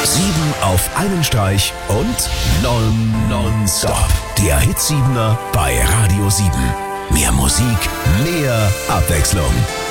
Sieben auf einen Streich und nonstop. Der Hit 7er bei Radio 7. Mehr Musik, mehr Abwechslung.